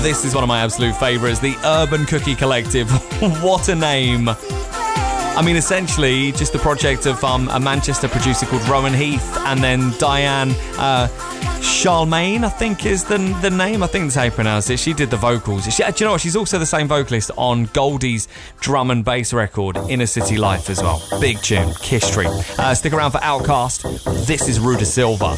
this is one of my absolute favourites, the Urban Cookie Collective. What a name. I mean, essentially, just the project of a Manchester producer called Rowan Heath, and then Diane Charlemagne, I think is the name. I think that's how you pronounce it. She did the vocals. Do you know what? She's also the same vocalist on Goldie's drum and bass record, Inner City Life, as well. Big tune, Kiss Street. Stick around for Outcast. This is Ruda Silva.